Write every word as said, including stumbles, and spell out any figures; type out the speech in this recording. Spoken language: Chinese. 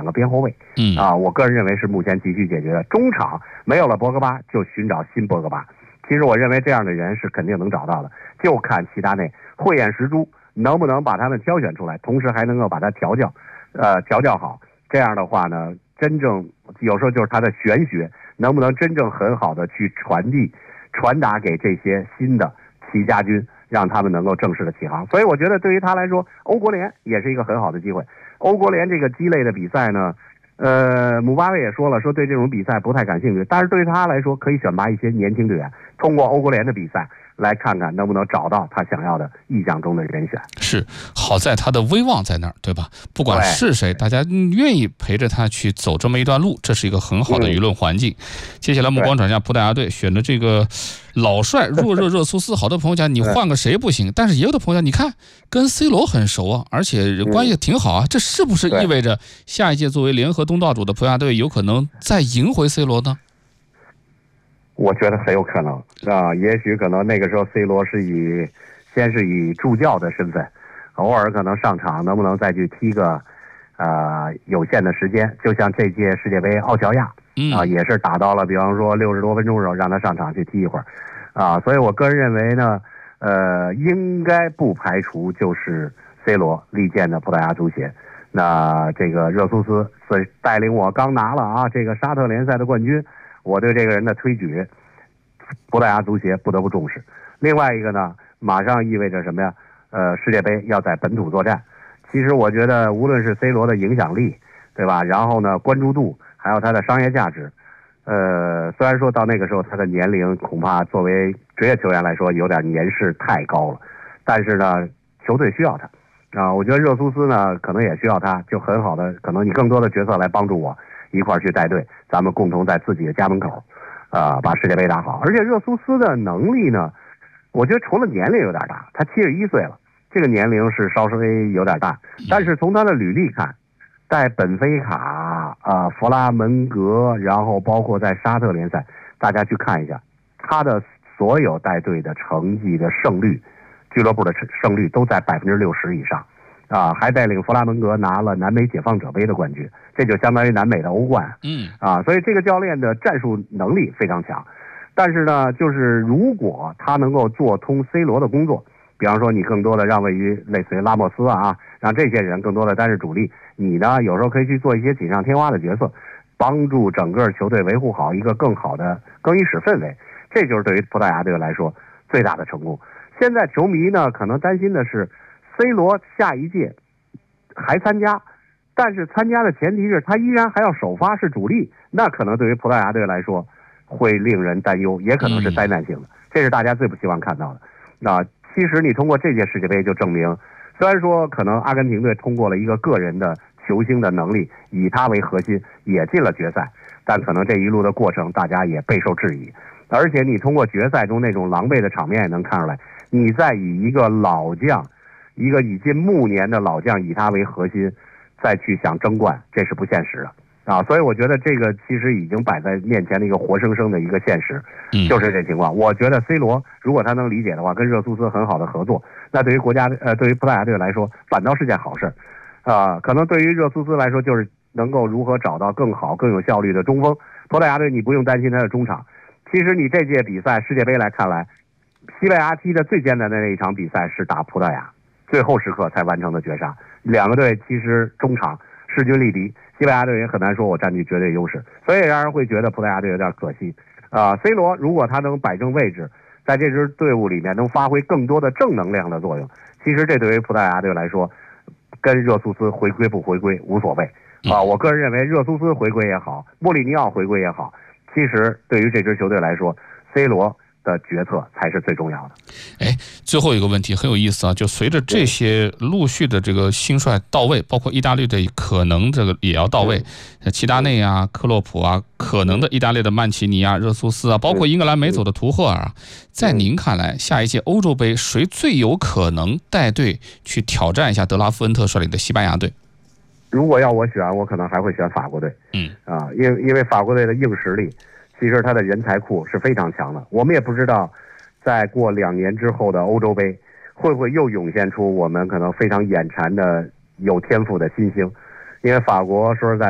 两个边后卫。 嗯啊，我个人认为是目前急需解决的。中场没有了博格巴，就寻找新博格巴。其实我认为这样的人是肯定能找到的，就看齐达内慧眼识珠，能不能把他们挑选出来，同时还能够把他调教，呃，调教好。这样的话呢，真正有时候就是他的玄学，能不能真正很好的去传递、传达给这些新的齐家军，让他们能够正式的起航。所以我觉得对于他来说，欧国联也是一个很好的机会。欧国联这个鸡肋的比赛呢，呃，姆巴佩也说了，说对这种比赛不太感兴趣，但是对于他来说，可以选拔一些年轻队员，通过欧国联的比赛来看看能不能找到他想要的意象中的人选。 是，好在他的威望在那儿，对吧？不管是谁，大家愿意陪着他去走这么一段路，这是一个很好的舆论环境。嗯、接下来目光转向葡萄牙队，选的这个老帅若热热苏斯，好多朋友讲你换个谁不行，但是也有的朋友讲，你看跟 C 罗很熟啊，而且关系挺好啊，嗯、这是不是意味着下一届作为联合东道主的葡萄牙队有可能再赢回 C 罗呢？ 我觉得很有可能啊，也许可能那个时候 C 罗是以先是以助教的身份，偶尔可能上场，能不能再去踢个呃有限的时间，就像这届世界杯奥乔亚啊，也是打到了比方说六十多分钟的时候让他上场去踢一会儿啊，所以我个人认为呢，呃，应该不排除就是 C 罗力荐的葡萄牙足协。那这个热苏斯是带领我刚拿了啊这个沙特联赛的冠军。我对这个人的推举，葡萄牙足协不得不重视。另外一个呢，马上意味着什么呀？呃，世界杯要在本土作战。其实我觉得，无论是 C 罗的影响力，对吧？然后呢，关注度，还有他的商业价值，呃，虽然说到那个时候他的年龄恐怕作为职业球员来说有点年事太高了，但是呢，球队需要他啊。我觉得热苏斯呢，可能也需要他，就很好的，可能以更多的角色来帮助我。一块去带队，咱们共同在自己的家门口，啊、呃，把世界杯打好。而且热苏斯的能力呢，我觉得除了年龄有点大，他七十一岁了，这个年龄是稍微有点大。但是从他的履历看，在本菲卡、啊、呃、弗拉门戈，然后包括在沙特联赛，大家去看一下，他的所有带队的成绩的胜率，俱乐部的胜率都在百分之六十以上。啊，还带领弗拉门戈拿了南美解放者杯的冠军，这就相当于南美的欧冠。 嗯， 啊，所以这个教练的战术能力非常强。但是呢，就是如果他能够做通 C 罗的工作，比方说你更多的让位于类似于拉莫斯啊，让这些人更多的担任主力，你呢有时候可以去做一些锦上添花的角色，帮助整个球队维护好一个更好的更衣室氛围。这就是对于葡萄牙队来说最大的成功。现在球迷呢可能担心的是。C 罗下一届还参加，但是参加的前提是他依然还要首发是主力，那可能对于葡萄牙队来说会令人担忧，也可能是灾难性的，这是大家最不希望看到的。那其实你通过这届世界杯就证明，虽然说可能阿根廷队通过了一个个人的球星的能力，以他为核心也进了决赛，但可能这一路的过程大家也备受质疑。而且你通过决赛中那种狼狈的场面也能看出来，你在以一个老将一个已近暮年的老将以他为核心，再去想争冠，这是不现实的啊！所以我觉得这个其实已经摆在面前的一个活生生的一个现实，就是这情况。我觉得 C 罗如果他能理解的话，跟热苏斯很好的合作，那对于国家呃对于葡萄牙队来说，反倒是件好事啊！可能对于热苏斯来说，就是能够如何找到更好、更有效率的中锋。葡萄牙队你不用担心他的中场。其实你这届比赛世界杯来看来，西班牙踢的最艰难的那一场比赛是打葡萄牙。最后时刻才完成的绝杀，两个队其实中场势均力敌，西班牙队也很难说我占据绝对优势，所以让人会觉得葡萄牙队有点可惜。啊、呃、，C 罗如果他能摆正位置，在这支队伍里面能发挥更多的正能量的作用，其实这对于葡萄牙队来说，跟热苏斯回归不回归无所谓啊。我个人认为热苏斯回归也好，莫里尼奥回归也好，其实对于这支球队来说 ，C 罗的决策才是最重要的。 哎，最后一个问题很有意思啊，就随着这些陆续的这个新帅到位，包括意大利的可能这个也要到位，齐达内啊、克洛普啊，可能的意大利的曼奇尼啊、热苏斯啊，包括英格兰没走的图赫尔啊，在您看来，下一届欧洲杯谁最有可能带队去挑战一下德拉夫恩特率领的西班牙队？ 如果要我选，我可能还会选法国队。嗯啊，因为因为法国队的硬实力。其实他的人才库是非常强的，我们也不知道，在过两年之后的欧洲杯，会不会又涌现出我们可能非常眼馋的有天赋的新星？因为法国说实在。